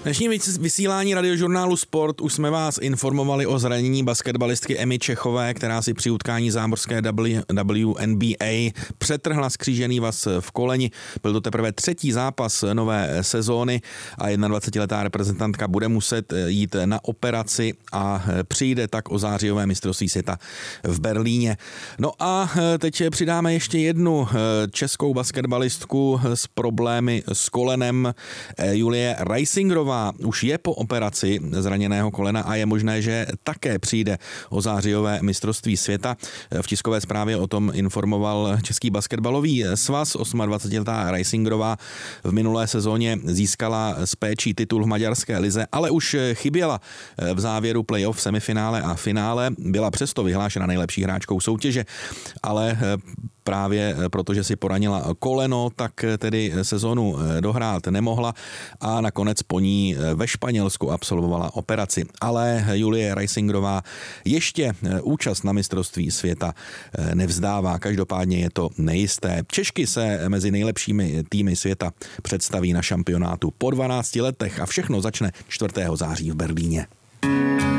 Dnešní vysílání radiožurnálu Sport už jsme vás informovali o zranění basketbalistky Emy Čechové, která si při utkání zámořské WNBA přetrhla skřížený vaz v koleni. Byl to teprve třetí zápas nové sezóny a 21letá reprezentantka bude muset jít na operaci a přijde tak o zářijové mistrovství světa v Berlíně. No a teď přidáme ještě jednu českou basketbalistku s problémy s kolenem. Julie Reisingerová už je po operaci zraněného kolena a je možné, že také přijde o zářijové mistrovství světa. V tiskové zprávě o tom informoval Český basketbalový svaz. 28letá Reisingerová v minulé sezóně získala s péčí titul v maďarské lize, ale už chyběla v závěru playoff, semifinále a finále. Byla přesto vyhlášena nejlepší hráčkou soutěže, ale právě protože si poranila koleno, tak tedy sezonu dohrát nemohla a nakonec po ní ve Španělsku absolvovala operaci. Ale Julie Reisingerová ještě účast na mistrovství světa nevzdává. Každopádně je to nejisté. Češky se mezi nejlepšími týmy světa představí na šampionátu po 12 letech a všechno začne 4. září v Berlíně.